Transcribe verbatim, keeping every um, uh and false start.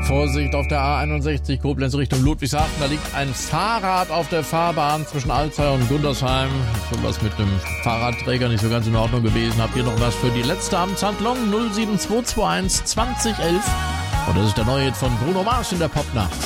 Vorsicht auf der A einundsechzig Koblenz Richtung Ludwigshafen. Da liegt ein Fahrrad auf der Fahrbahn zwischen Alzey und Gundersheim. So was mit dem Fahrradträger nicht so ganz in Ordnung gewesen. Habt ihr noch was für die letzte Amtshandlung? null sieben zwei zwei eins zwanzig elf. Und das ist der neue Hit von Bruno Mars in der Popnacht.